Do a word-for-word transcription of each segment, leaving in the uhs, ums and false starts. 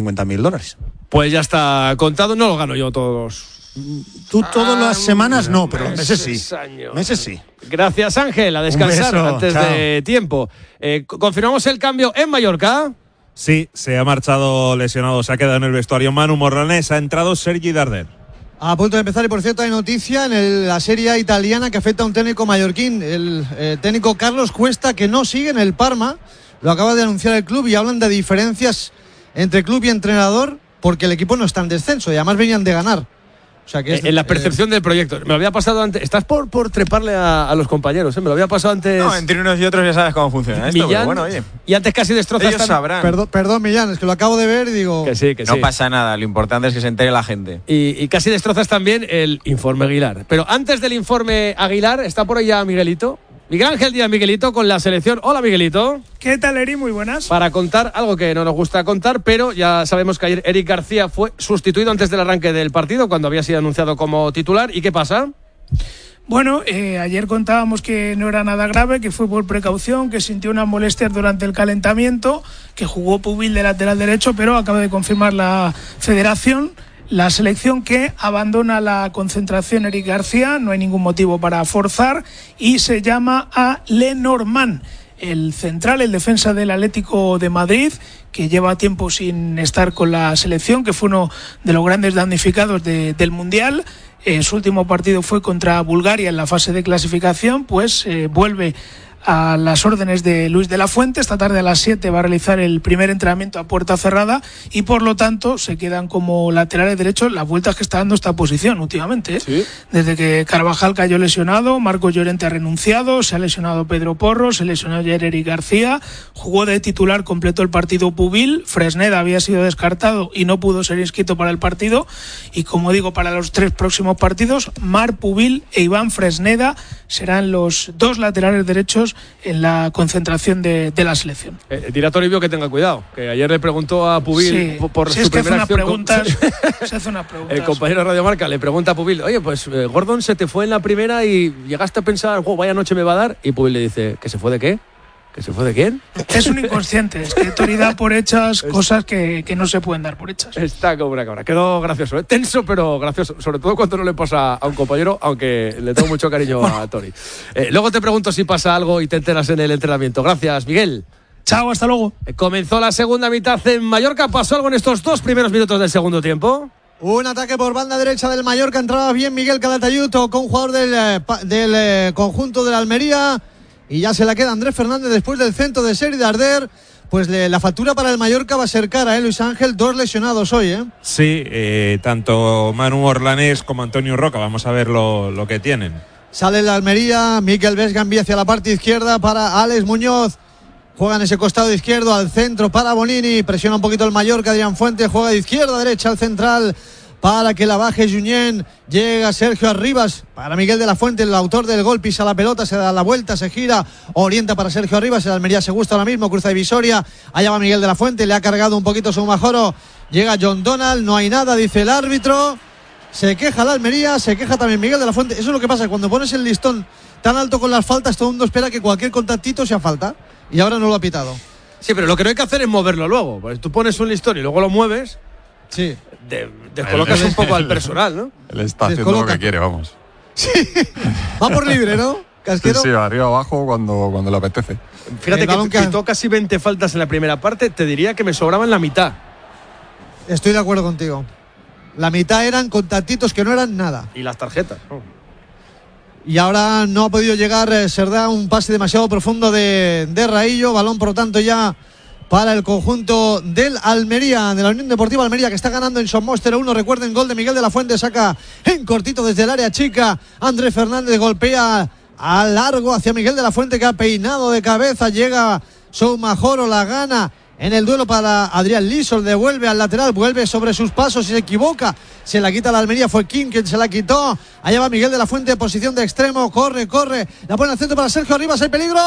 cincuenta mil dólares. Pues ya está contado, no lo gano yo todos. Tú todas ah, las semanas no, pero meses, meses sí. Años. Meses sí. Gracias, Ángel, a descansar beso, antes chao. de tiempo. Eh, ¿Confirmamos el cambio en Mallorca? Sí, se ha marchado lesionado, se ha quedado en el vestuario Manu Morlanés, ha entrado Sergi Darder. A punto de empezar, y por cierto hay noticia en el, la Serie A italiana que afecta a un técnico mallorquín, el eh, técnico Carlos Cuesta, que no sigue en el Parma, lo acaba de anunciar el club, y hablan de diferencias entre club y entrenador porque el equipo no está en descenso y además venían de ganar. O sea que es, en la percepción eh, del proyecto. Me lo había pasado antes. Estás por, por treparle a, a los compañeros, ¿eh? Me lo había pasado antes. No, entre unos y otros ya sabes cómo funciona esto. Millán, Pero bueno, oye. Y antes casi destrozas. Ellos sabrán. Perdón, perdón, Millán, es que lo acabo de ver y digo. Que sí, que no sí. pasa nada, lo importante es que se entere la gente. Y, y casi destrozas también el informe Aguilar. Pero antes del informe Aguilar, está por ahí ya Miguelito. Miguel Ángel Díaz Miguelito con la selección. Hola, Miguelito. ¿Qué tal, Eri? Muy buenas. Para contar algo que no nos gusta contar, pero ya sabemos que ayer Eric García fue sustituido antes del arranque del partido, cuando había sido anunciado como titular. ¿Y qué pasa? Bueno, eh, ayer contábamos que no era nada grave, que fue por precaución, que sintió unas molestias durante el calentamiento, que jugó Pubil de lateral derecho, pero acaba de confirmar la federación. La selección que abandona la concentración Eric García, no hay ningún motivo para forzar, y se llama a Lenormand, el central, el defensa del Atlético de Madrid, que lleva tiempo sin estar con la selección, que fue uno de los grandes damnificados de, del Mundial. Eh, su último partido fue contra Bulgaria en la fase de clasificación, pues eh, vuelve a las órdenes de Luis de la Fuente. Esta tarde a las siete va a realizar el primer entrenamiento a puerta cerrada y por lo tanto se quedan como laterales derechos las vueltas que está dando esta posición últimamente, ¿eh? ¿Sí? Desde que Carvajal cayó lesionado, Marco Llorente ha renunciado, se ha lesionado Pedro Porro, se lesionó ayer Eric García, jugó de titular, completó el partido Pubil, Fresneda había sido descartado y no pudo ser inscrito para el partido, y como digo, para los tres próximos partidos, Marc Pubil e Iván Fresneda serán los dos laterales derechos en la concentración de, de la selección. Eh, dirá Toribio que tenga cuidado, que ayer le preguntó a Pubil sí, por, por sí, su es que primera hace acción. unas preguntas, se hace unas preguntas. El compañero de Radio Marca le pregunta a Pubil, oye, pues eh, Gordon se te fue en la primera y llegaste a pensar, oh, vaya noche me va a dar, y Pubil le dice, ¿que se fue de qué? ¿Que se fue de quién? Es un inconsciente, es que Tori da por hechas cosas que, que no se pueden dar por hechas. Está como una cabra. Quedó gracioso, ¿eh? Tenso, pero gracioso. Sobre todo cuando no le pasa a un compañero, aunque le tengo mucho cariño a Tori. Eh, luego te pregunto si pasa algo y te enteras en el entrenamiento. Gracias, Miguel. Chao, hasta luego. Eh, comenzó la segunda mitad en Mallorca. ¿Pasó algo en estos dos primeros minutos del segundo tiempo? Un ataque por banda derecha del Mallorca. Entraba bien Miguel Calatayud con un jugador del, eh, del eh, conjunto de la Almería. Y ya se la queda Andrés Fernández después del centro de Sergi Darder. Pues le, la factura para el Mallorca va a ser cara, ¿eh, Luis Ángel? Dos lesionados hoy, ¿eh? Sí, eh, tanto Manu Morlanés como Antonio Roca. Vamos a ver lo, lo que tienen. Sale la Almería, Mikel Vesgambi hacia la parte izquierda para Alex Muñoz. Juega en ese costado izquierdo al centro para Bonini. Presiona un poquito el Mallorca, Adrián Fuentes. Juega de izquierda a derecha al central para que la baje Junyent. Llega Sergio Arribas para Miguel de la Fuente, el autor del gol. Pisa la pelota, se da la vuelta, se gira, orienta para Sergio Arribas. El Almería se gusta ahora mismo, cruza divisoria. Allá va Miguel de la Fuente, le ha cargado un poquito su Majoro. Llega John Donald, no hay nada, dice el árbitro. Se queja la Almería, se queja también Miguel de la Fuente. Eso es lo que pasa, cuando pones el listón tan alto con las faltas, todo el mundo espera que cualquier contactito sea falta. Y ahora no lo ha pitado. Sí, pero lo que no hay que hacer es moverlo luego. Pues tú pones un listón y luego lo mueves. Sí. De, descolocas un poco al personal, ¿no? Él está haciendo Descoloca. lo que quiere, vamos. Sí. Va por libre, ¿no? Casquero. Sí, sí, arriba abajo cuando, cuando le apetece. Fíjate El balón que que- quitó casi veinte faltas en la primera parte. Te diría que me sobraban la mitad. Estoy de acuerdo contigo. La mitad eran contactitos que no eran nada. Y las tarjetas, ¿no? Y ahora no ha podido llegar eh, Serdá, un pase demasiado profundo de, de Raillo. Balón, por lo tanto, ya para el conjunto del Almería, de la Unión Deportiva Almería, que está ganando en Somos cero uno. Recuerden, gol de Miguel de la Fuente, saca en cortito desde el área chica. Andrés Fernández golpea a largo hacia Miguel de la Fuente, que ha peinado de cabeza. Llega Soumajoro, la gana en el duelo para Adrián Lisol, devuelve al lateral, vuelve sobre sus pasos y se equivoca, se la quita la Almería, fue Kim quien se la quitó. Allá va Miguel de la Fuente, posición de extremo, corre, corre, la pone al centro para Sergio Arribas, hay peligro,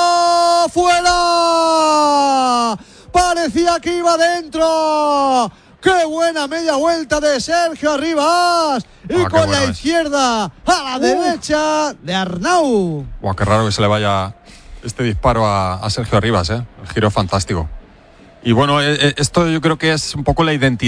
¡fuera! Parecía que iba dentro. ¡Qué buena media vuelta de Sergio Arribas! Y Ah, con bueno la es. izquierda a la Uh. derecha de Arnau. Buah, qué raro que se le vaya este disparo a, a Sergio Arribas, ¿eh? El giro fantástico. Y bueno, eh, eh, esto yo creo que es un poco la identidad